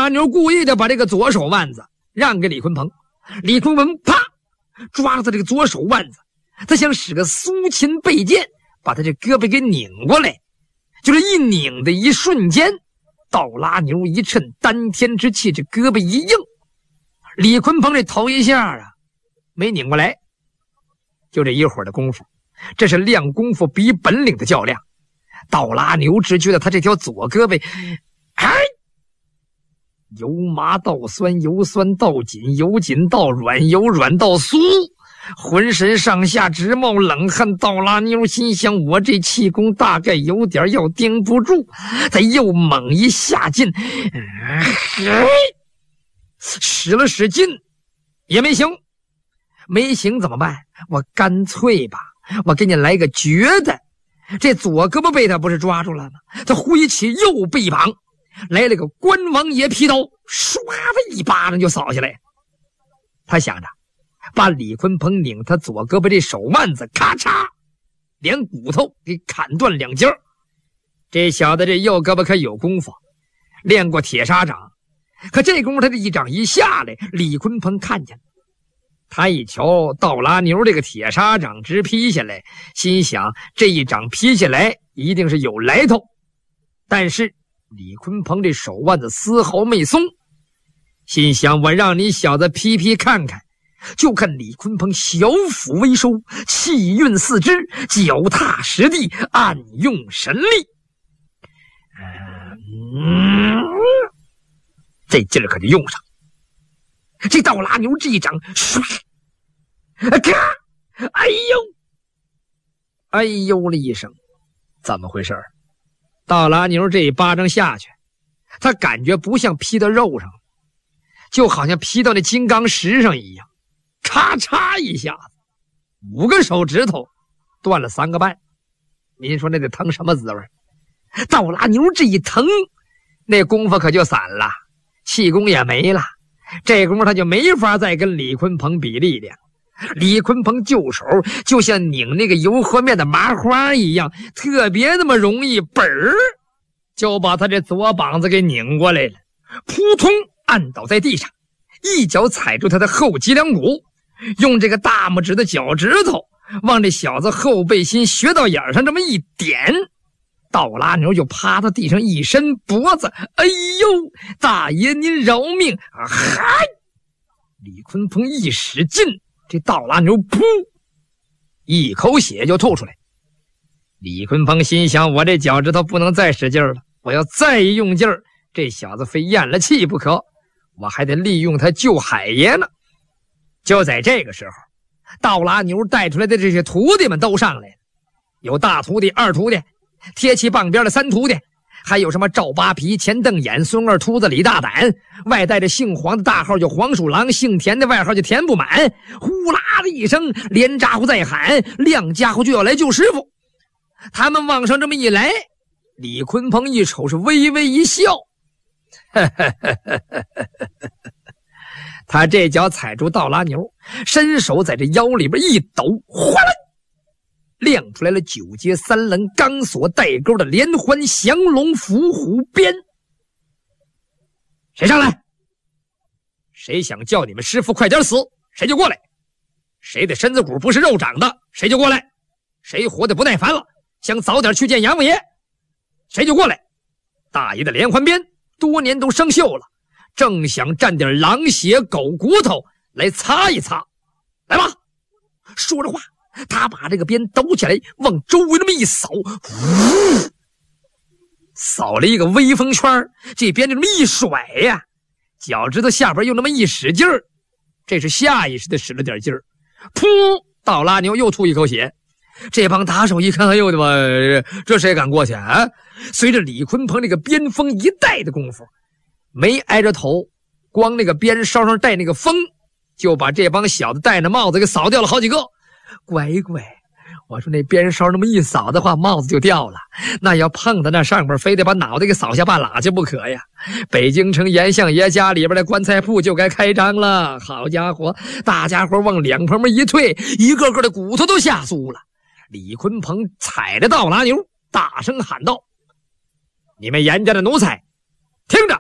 拉牛故意的把这个左手腕子让给李鲲鹏，李鲲鹏啪抓着这个左手腕子，他想使个苏秦背剑把他这胳膊给拧过来，就是一拧的一瞬间，倒拉牛一趁丹田之气，这胳膊一硬，李鲲鹏这头一下啊没拧过来。就这一会儿的功夫，这是亮功夫比本领的较量。倒拉牛只觉得他这条左胳膊由麻到酸，由酸到紧，由紧到软，由软到酥，浑身上下直冒冷汗。倒拉妞心想，我这气功大概有点要顶不住，他又猛一下劲，使了使劲也没行。没行怎么办？我干脆吧，我给你来个绝的。这左胳膊被他不是抓住了吗？他挥起右臂膀，来了个关王爷劈刀，唰的一巴掌就扫下来。他想着把李鲲鹏拧他左胳膊这手腕子咔嚓连骨头给砍断两截。这小子这右胳膊可有功夫，练过铁砂掌，可这功夫他这一掌一下来，李鲲鹏看见了。他一瞧倒拉牛这个铁砂掌直劈下来，心想这一掌劈下来一定是有来头。但是李鲲鹏这手腕子丝毫没松，心想我让你小子劈劈看看。就看李鲲鹏小腹微收，气运四肢，脚踏实地，暗用神力。这劲儿可就用上。这倒拉牛这一掌，唰，咔，哎呦了一声，怎么回事？倒拉牛这一巴掌下去，他感觉不像劈到肉上，就好像劈到那金刚石上一样，咔嚓一下子，5个手指头断了3个半。您说那得疼什么滋味？倒拉牛这一疼，那功夫可就散了，气功也没了。这功夫他就没法再跟李鲲鹏比力量。李鲲鹏就手就像拧那个油和面的麻花一样，特别那么容易，本儿就把他这左膀子给拧过来了，扑通按倒在地上，一脚踩住他的后脊梁骨，用这个大拇指的脚趾头往这小子后背心穴道眼上这么一点，倒拉牛就趴到地上一伸脖子，哎呦，大爷您饶命！嗨！李鲲鹏一使劲，这倒拉牛噗，一口血就吐出来。李鲲鹏心想，我这脚趾头不能再使劲了，我要再一用劲儿，这小子非咽了气不可，我还得利用他救海爷呢。就在这个时候，倒拉牛带出来的这些徒弟们都上来了，有大徒弟、二徒弟，贴起棒边的3徒弟，还有什么赵八皮、钱瞪眼、孙二秃子、李大胆，外带着姓黄的大号叫黄鼠狼，姓田的外号就田不满。呼啦的一声，连家伙在喊，亮家伙就要来救师傅。他们往上这么一来，李鲲鹏一瞅是微微一笑，他这脚踩住倒拉牛，伸手在这腰里边一抖，哗啦亮出来了9节3棱钢索带钩的连环降龙伏虎鞭。谁上来？谁想叫你们师傅快点死，谁就过来。谁的身子骨不是肉长的，谁就过来。谁活得不耐烦了，想早点去见阎王爷，谁就过来。大爷的连环鞭多年都生锈了，正想蘸点狼血狗骨头来擦一擦，来吧。说着话，他把这个鞭抖起来，往周围那么一扫，扫了一个微风圈，这鞭就这么一甩呀，脚趾头下边又那么一使劲儿，这是下意识的使了点劲儿，噗，倒拉牛又吐一口血。这帮打手一看，哎呦的吧，这谁敢过去啊？随着李鲲鹏这个鞭锋一带的功夫，没挨着头，光那个鞭梢上带那个风，就把这帮小子戴着帽子给扫掉了好几个。乖乖，我说那鞭梢那么一扫的话，帽子就掉了，那要碰到那上边，非得把脑袋给扫下半拉去不可呀。北京城阎相爷家里边的棺材铺就该开张了。好家伙，大家伙往两旁边一退，一个个的骨头都吓酥了。李鲲鹏踩着倒拉牛大声喊道：你们阎家的奴才，听着，